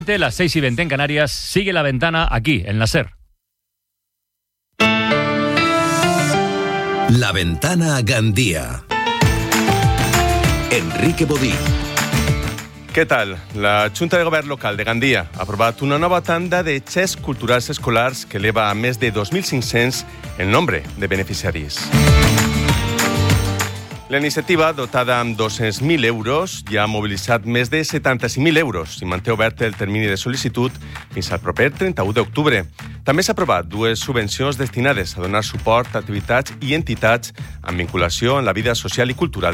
Las 6:20 en Canarias, sigue La Ventana aquí, en la SER. La Ventana a Gandía. Enrique Bodí. Què tal? La Junta de Govern Local de Gandia ha aprovat una nova tanda de xecs culturals escolars que eleva a més de 2.500 el nombre de beneficiaris. La iniciativa, dotada amb 200.000 euros, ja ha mobilitzat més de 75.000 euros i manté obert el termini de sol·licitud fins al proper 31 d'octubre. També s'ha aprovat dues subvencions destinades a donar suport a activitats i entitats amb vinculació en la vida social i cultural